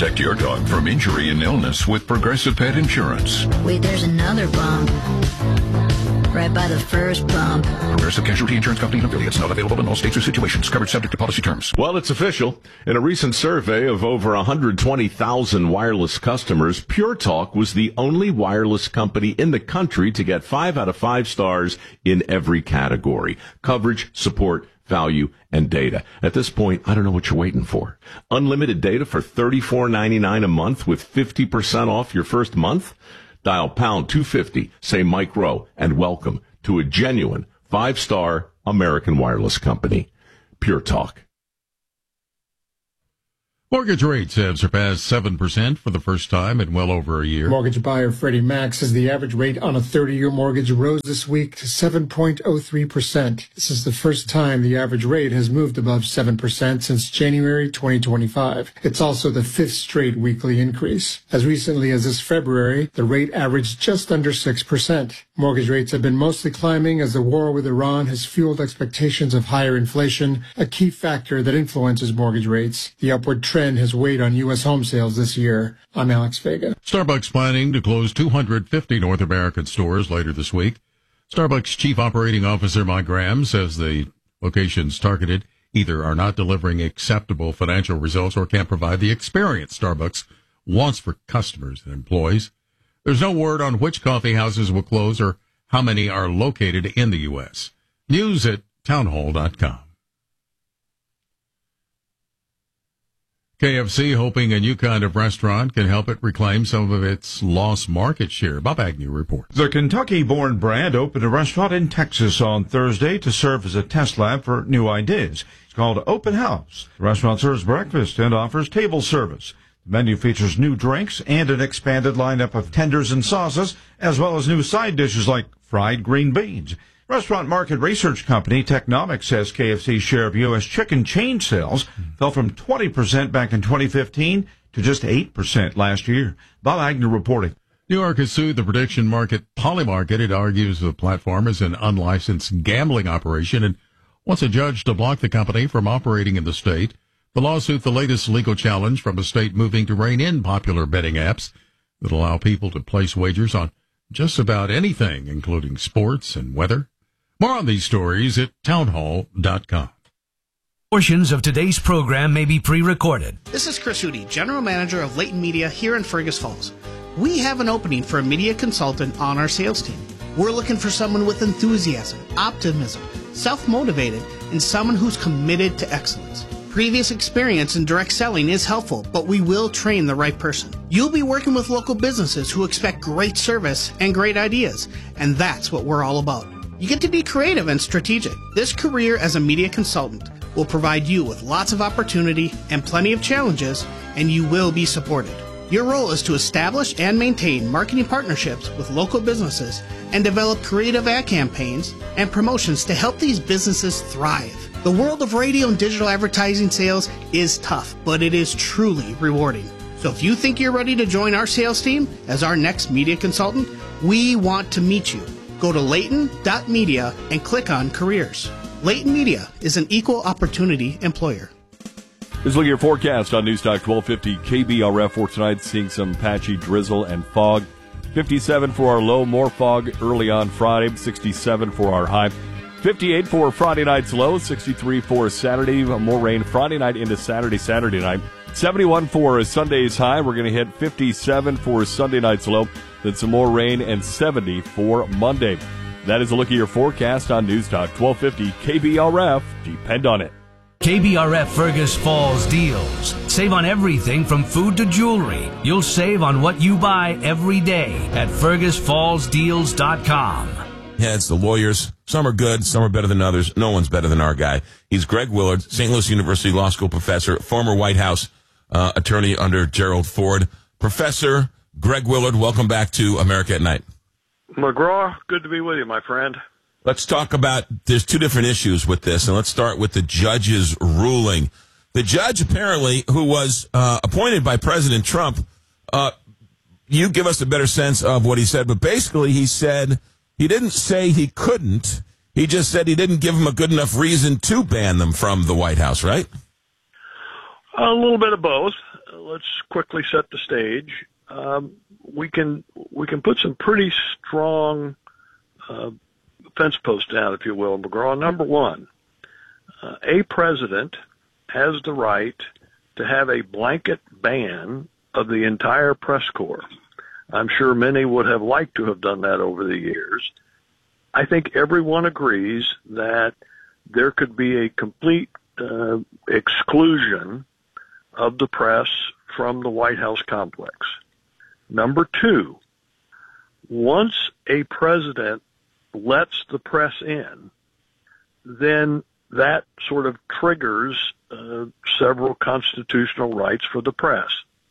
Protect your dog from injury and illness with Progressive Pet Insurance. Wait, there's another bump. Right by the first bump. Progressive Casualty Insurance Company and affiliates. Not available in all states or situations. Coverage subject to policy terms. Well, it's official. In a recent survey of over 120,000 wireless customers, Pure Talk was the only wireless company in the country to get 5 out of 5 stars in every category: coverage, support, value, and data. At this point, I don't know what you're waiting for. Unlimited data for $34.99 a month with 50% off your first month? Dial pound 250, say Mike Rowe, and welcome to a genuine 5-star American wireless company. Pure Talk. Mortgage rates have surpassed 7% for the first time in well over a year. Mortgage buyer Freddie Mac says the average rate on a 30-year mortgage rose this week to 7.03%. This is the first time the average rate has moved above 7% since January 2025. It's also the 5th straight weekly increase. As recently as this February, the rate averaged just under 6%. Mortgage rates have been mostly climbing as the war with Iran has fueled expectations of higher inflation, a key factor that influences mortgage rates. The upward trend has weighed on U.S. home sales this year. I'm Alex Vega. Starbucks planning to close 250 North American stores later this week. Starbucks Chief Operating Officer Mike Graham says the locations targeted either are not delivering acceptable financial results or can't provide the experience Starbucks wants for customers and employees. There's no word on which coffee houses will close or how many are located in the U.S. News at townhall.com. KFC hoping a new kind of restaurant can help it reclaim some of its lost market share. Bob Agnew reports. The Kentucky-born brand opened a restaurant in Texas on Thursday to serve as a test lab for new ideas. It's called Open House. The restaurant serves breakfast and offers table service. The menu features new drinks and an expanded lineup of tenders and sauces, as well as new side dishes like fried green beans. Restaurant market research company Technomic says KFC's share of U.S. chicken chain sales fell from 20% back in 2015 to just 8% last year. Bob Agnew reporting. New York has sued the prediction market Polymarket. It argues the platform is an unlicensed gambling operation and wants a judge to block the company from operating in the state. The lawsuit, the latest legal challenge from a state moving to rein in popular betting apps that allow people to place wagers on just about anything, including sports and weather. More on these stories at townhall.com. Portions of today's program may be pre-recorded. This is Chris Hootie, General Manager of Leighton Media here in Fergus Falls. We have an opening for a media consultant on our sales team. We're looking for someone with enthusiasm, optimism, self-motivated, and someone who's committed to excellence. Previous experience in direct selling is helpful, but we will train the right person. You'll be working with local businesses who expect great service and great ideas, and that's what we're all about. You get to be creative and strategic. This career as a media consultant will provide you with lots of opportunity and plenty of challenges, and you will be supported. Your role is to establish and maintain marketing partnerships with local businesses and develop creative ad campaigns and promotions to help these businesses thrive. The world of radio and digital advertising sales is tough, but it is truly rewarding. So if you think you're ready to join our sales team as our next media consultant, we want to meet you. Go to Leighton.media and click on Careers. Leighton Media is an equal opportunity employer. Let's look at your forecast on Newstalk 1250 KBRF for tonight, seeing some patchy drizzle and fog. 57 for our low, more fog early on Friday, 67 for our high. 58 for Friday night's low, 63 for Saturday, more rain Friday night into Saturday night. 71 for Sunday's high. We're going to hit 57 for Sunday night's low. Then some more rain and 70 for Monday. That is a look at your forecast on Newstalk 1250 KBRF. Depend on it. KBRF Fergus Falls deals. Save on everything from food to jewelry. You'll save on what you buy every day at FergusFallsDeals.com. Yeah, it's the lawyers. Some are good, some are better than others. No one's better than our guy. He's Greg Willard, St. Louis University Law School professor, former White House attorney under Gerald Ford. Professor Greg Willard, welcome back to America at Night. McGraw, good to be with you, my friend. Let's talk about, there's two different issues with this, and let's start with the judge's ruling. The judge, apparently, who was appointed by President Trump, you give us a better sense of what he said, but basically he said he didn't say he couldn't. He just said he didn't give him a good enough reason to ban them from the White House, right? A little bit of both. Let's quickly set the stage. We can put some pretty strong fence posts down, if you will, McGraw. Number one, a president has the right to have a blanket ban of the entire press corps. I'm sure many would have liked to have done that over the years. I think everyone agrees that there could be a complete exclusion of the press from the White House complex. Number two, once a president lets the press in, then that sort of triggers several constitutional rights for the press.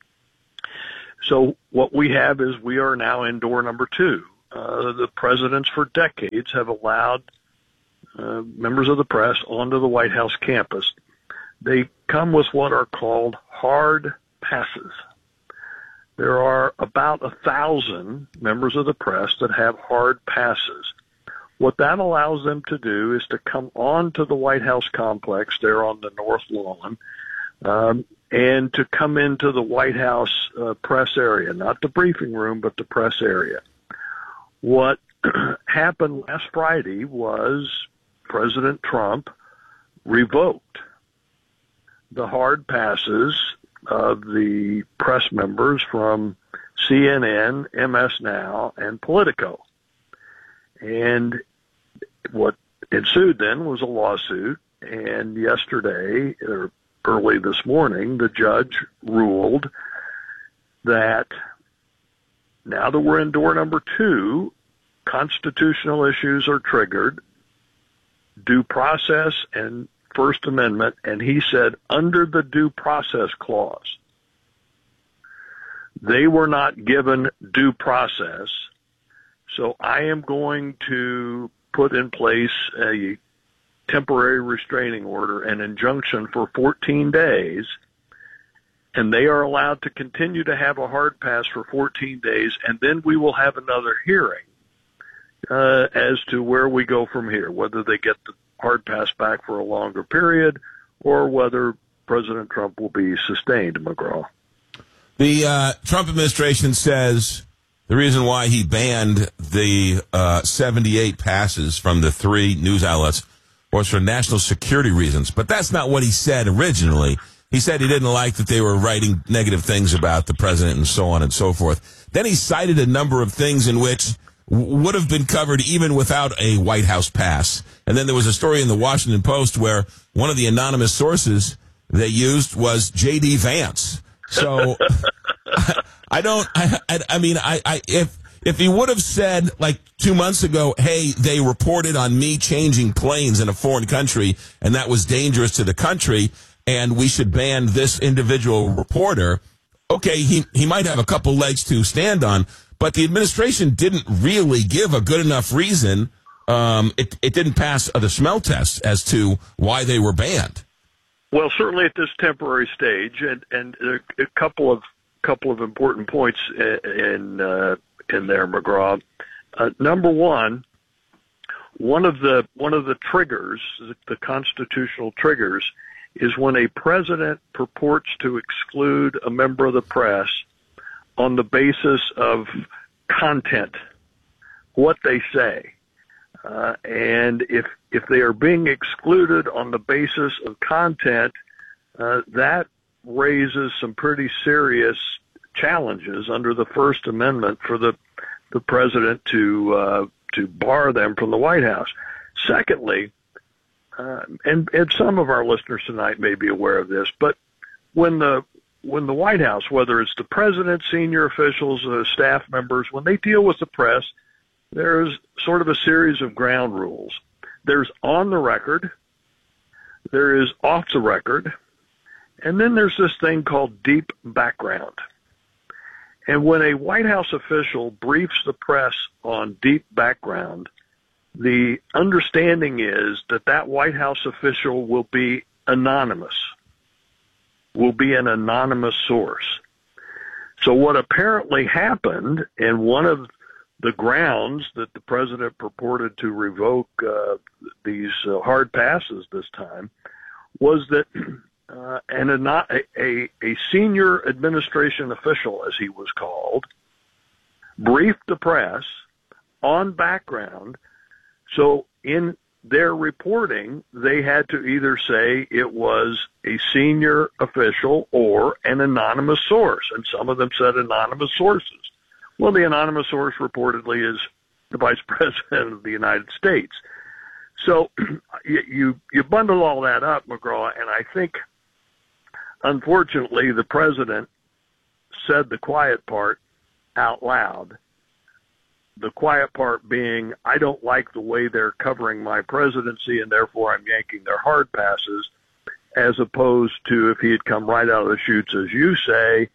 So what we have is we are now in door number two. The presidents for decades have allowed members of the press onto the White House campus. They come with what are called hard passes. There are about 1,000 members of the press that have hard passes. What that allows them to do is to come onto the White House complex there on the North Lawn, and to come into the White House press area, not the briefing room, but the press area. What happened last Friday was President Trump revoked the hard passes of the press members from CNN, MS Now, and Politico. And what ensued then was a lawsuit, and yesterday, or early this morning, the judge ruled that now that we're in door number two, constitutional issues are triggered, due process and First Amendment, and he said under the due process clause, they were not given due process, so I am going to put in place a temporary restraining order, an injunction for 14 days, and they are allowed to continue to have a hard pass for 14 days, and then we will have another hearing as to where we go from here, whether they get the hard pass back for a longer period or whether President Trump will be sustained, McGraw. The Trump administration says the reason why he banned the 78 passes from the three news outlets was for national security reasons. But that's not what he said originally. He said he didn't like that they were writing negative things about the president and so on and so forth. Then he cited a number of things in which would have been covered even without a White House pass. And then there was a story in the Washington Post where one of the anonymous sources they used was J.D. Vance. So if he would have said like 2 months ago, hey, they reported on me changing planes in a foreign country and that was dangerous to the country and we should ban this individual reporter, okay, he might have a couple legs to stand on. But the administration didn't really give a good enough reason. It didn't pass the smell test as to why they were banned. Well, certainly at this temporary stage, and a couple of important points in there, McGraw. Number one of the triggers, the constitutional triggers, is when a president purports to exclude a member of the press on the basis of content, what they say. And if they are being excluded on the basis of content, that raises some pretty serious challenges under the First Amendment for the president to bar them from the White House. Secondly, and some of our listeners tonight may be aware of this, but when the White House, whether it's the president, senior officials, staff members, when they deal with the press, there's sort of a series of ground rules. There's on the record, there is off the record, and then there's this thing called deep background. And when a White House official briefs the press on deep background, the understanding is that White House official will be anonymous. Will be an anonymous source. So what apparently happened, and one of the grounds that the president purported to revoke these hard passes this time, was that and a senior administration official, as he was called, briefed the press on background. So in their reporting, they had to either say it was a senior official or an anonymous source, and some of them said anonymous sources. Well, the anonymous source reportedly is the Vice President of the United States. So you bundle all that up, McGraw, and I think, unfortunately, the President said the quiet part out loud. The quiet part being, I don't like the way they're covering my presidency, and therefore I'm yanking their hard passes, as opposed to if he had come right out of the chutes, as you say,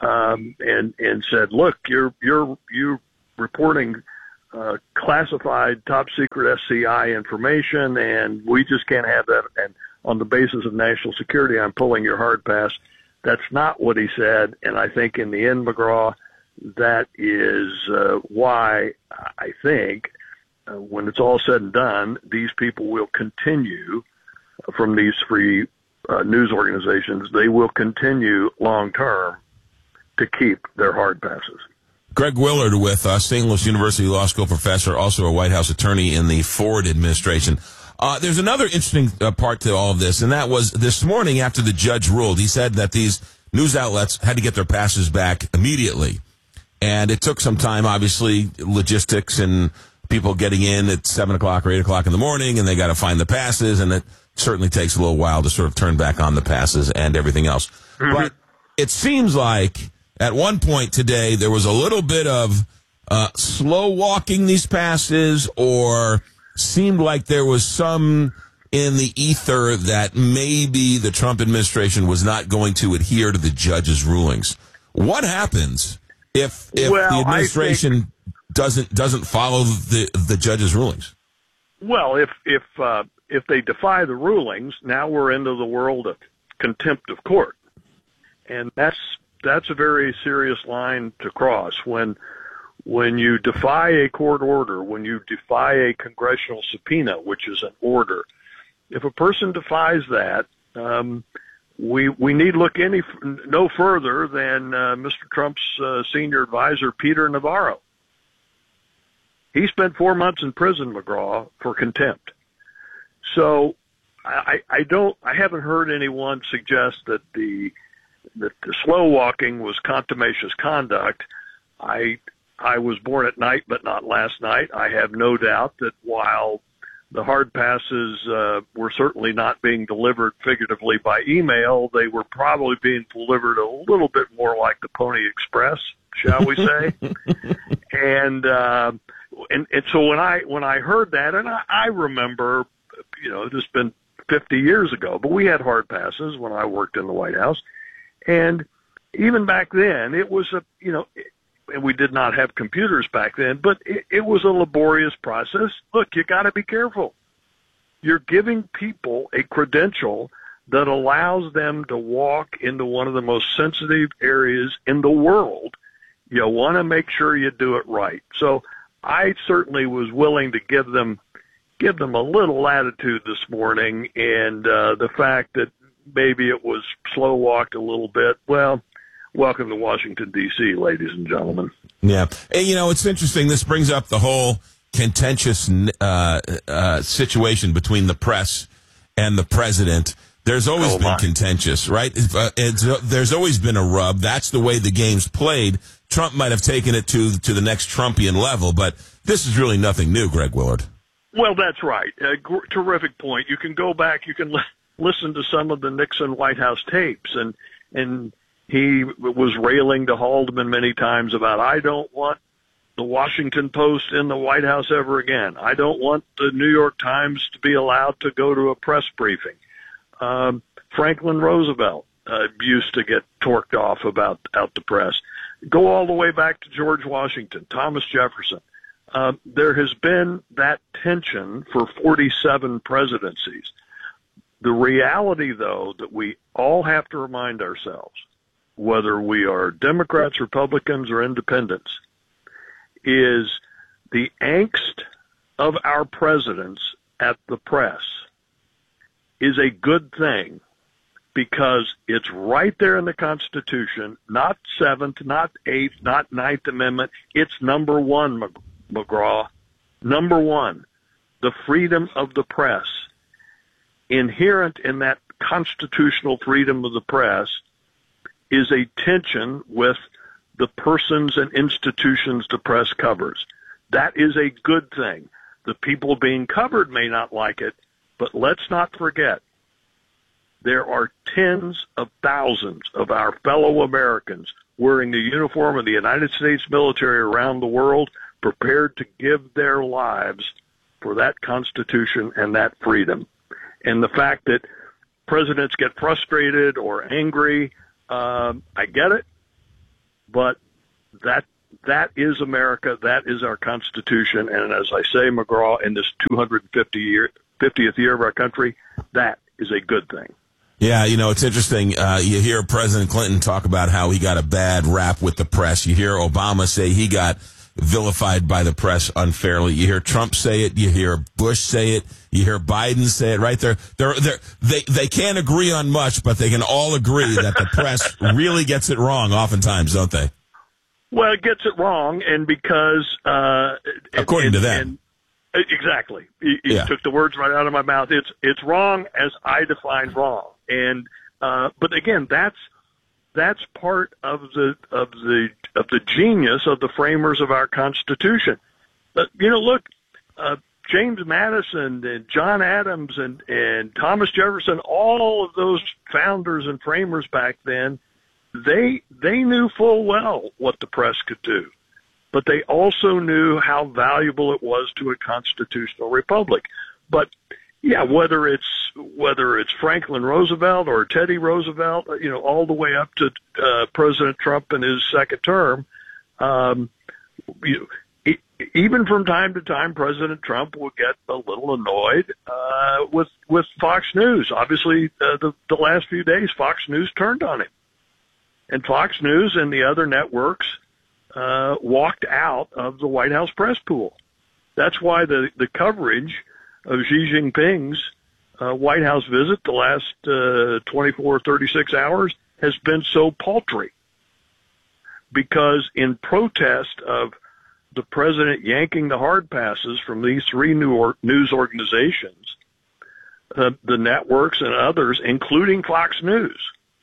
and said, look, you're reporting classified top secret SCI information, and we just can't have that. And on the basis of national security, I'm pulling your hard pass. That's not what he said. And I think in the end, McGraw, that is why I think when it's all said and done, these people will continue from these free news organizations. They will continue long term to keep their hard passes. Greg Willard with us, St. Louis University Law School professor, also a White House attorney in the Ford administration. There's another interesting part to all of this, and that was this morning after the judge ruled. He said that these news outlets had to get their passes back immediately. And it took some time, obviously, logistics and people getting in at 7 o'clock or 8 o'clock in the morning, and they got to find the passes, and it certainly takes a little while to sort of turn back on the passes and everything else. Mm-hmm. But it seems like at one point today there was a little bit of slow walking these passes, or seemed like there was some in the ether that maybe the Trump administration was not going to adhere to the judge's rulings. What happens if the administration doesn't follow the judge's rulings? Well, if they defy the rulings, now we're into the world of contempt of court, and that's a very serious line to cross. When you defy a court order, when you defy a congressional subpoena, which is an order, if a person defies that, we need look no further than Mr. Trump's senior advisor, Peter Navarro. He spent 4 months in prison, McGraw, for contempt. So I haven't heard anyone suggest that the slow walking was contumacious conduct. I was born at night, but not last night. I have no doubt that while the hard passes were certainly not being delivered figuratively by email, they were probably being delivered a little bit more like the Pony Express, shall we say? And so when I heard that, and I remember, it's been 50 years ago, but we had hard passes when I worked in the White House, and even back then, it was and we did not have computers back then, but it was a laborious process. Look, you got to be careful. You're giving people a credential that allows them to walk into one of the most sensitive areas in the world. You want to make sure you do it right. So I certainly was willing to give them a little latitude this morning, and the fact that maybe it was slow walked a little bit, well, welcome to Washington, D.C., ladies and gentlemen. Yeah. And, it's interesting. This brings up the whole contentious situation between the press and the president. There's always been contentious, right? There's always been a rub. That's the way the game's played. Trump might have taken it to the next Trumpian level, but this is really nothing new, Greg Willard. Well, that's right. Terrific point. You can go back. You can listen to some of the Nixon White House tapes, and he was railing to Haldeman many times about, I don't want the Washington Post in the White House ever again. I don't want the New York Times to be allowed to go to a press briefing. Franklin Roosevelt used to get torqued off about the press. Go all the way back to George Washington, Thomas Jefferson. There has been that tension for 47 presidencies. The reality, though, that we all have to remind ourselves, whether we are Democrats, Republicans, or independents, is the angst of our presidents at the press is a good thing, because it's right there in the Constitution, not 7th, not 8th, not 9th Amendment. It's number one, McGraw. Number one, the freedom of the press. Inherent in that constitutional freedom of the press is a tension with the persons and institutions the press covers. That is a good thing. The people being covered may not like it, but let's not forget, there are tens of thousands of our fellow Americans wearing the uniform of the United States military around the world, prepared to give their lives for that Constitution and that freedom. And the fact that presidents get frustrated or angry, I get it, but that is America. That is our Constitution. And as I say, McGraw, in this 250th year of our country, that is a good thing. Yeah, it's interesting. You hear President Clinton talk about how he got a bad rap with the press. You hear Obama say he got vilified by the press unfairly. You hear Trump say it. You hear Bush say it. You hear Biden say it. Right there, they can't agree on much, but they can all agree that the press really gets it wrong oftentimes, don't they? Well, it gets it wrong, and because according to them. Exactly. You took the words right out of my mouth. It's wrong as I define wrong. And but again, that's part of the genius of the framers of our Constitution. Look, James Madison and John Adams and Thomas Jefferson, all of those founders and framers back then, they knew full well what the press could do. But they also knew how valuable it was to a constitutional republic. But yeah, whether it's Franklin Roosevelt or Teddy Roosevelt, all the way up to President Trump in his second term, even from time to time, President Trump will get a little annoyed with Fox News. Obviously, the last few days, Fox News turned on him, and Fox News and the other networks walked out of the White House press pool. That's why the coverage of Xi Jinping's White House visit the last 24, 36 hours has been so paltry. Because in protest of the president yanking the hard passes from these three news organizations, the networks and others, including Fox News,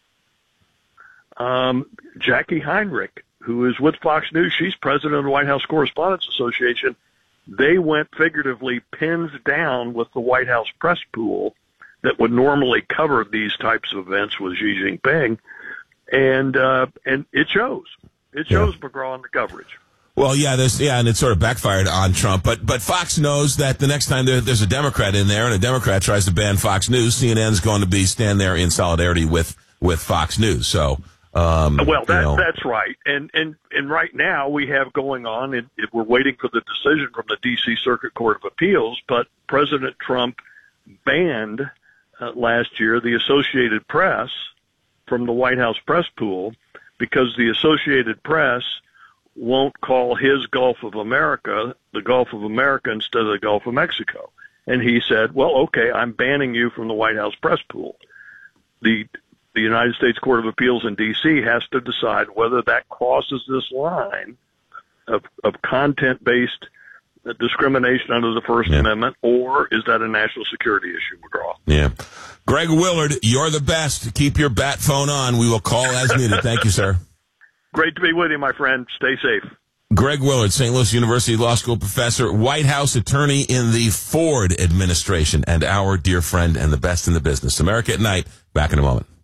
Jackie Heinrich, who is with Fox News, she's president of the White House Correspondents Association. They went figuratively pins down with the White House press pool that would normally cover these types of events with Xi Jinping, and it shows. It shows, McGraw, in the coverage. Well, and it sort of backfired on Trump, but Fox knows that the next time there's a Democrat in there and a Democrat tries to ban Fox News, CNN's going to stand there in solidarity with Fox News. So. That's right. And right now we have going on, and we're waiting for the decision from the D.C. Circuit Court of Appeals, but President Trump banned last year the Associated Press from the White House press pool because the Associated Press won't call his Gulf of America the Gulf of America instead of the Gulf of Mexico. And he said, well, okay, I'm banning you from the White House press pool. The United States Court of Appeals in D.C. has to decide whether that crosses this line of content-based discrimination under the First Amendment, or is that a national security issue, McGraw? Yeah. Greg Willard, you're the best. Keep your bat phone on. We will call as needed. Thank you, sir. Great to be with you, my friend. Stay safe. Greg Willard, St. Louis University Law School professor, White House attorney in the Ford administration, and our dear friend and the best in the business. America at Night. Back in a moment.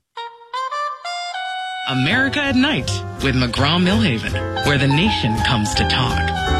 America at Night with McGraw-Millhaven, where the nation comes to talk.